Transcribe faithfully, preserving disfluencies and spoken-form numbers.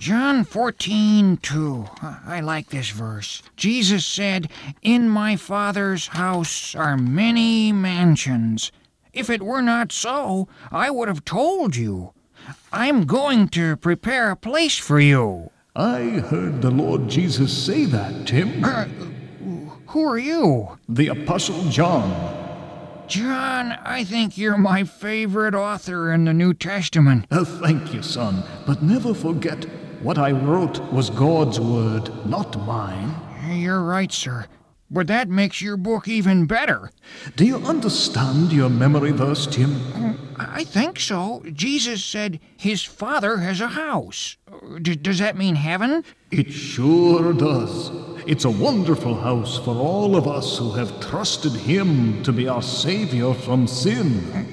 John fourteen two. I like this verse. Jesus said, "In my Father's house are many mansions. If it were not so, I would have told you. I'm going to prepare a place for you." I heard the Lord Jesus say that, Tim. Uh, who are you? The Apostle John. John, I think you're my favorite author in the New Testament. Oh, thank you, son. But never forget, what I wrote was God's word, not mine. You're right, sir. But that makes your book even better. Do you understand your memory verse, Tim? I think so. Jesus said his Father has a house. D- does that mean heaven? It sure does. It's a wonderful house for all of us who have trusted him to be our Savior from sin.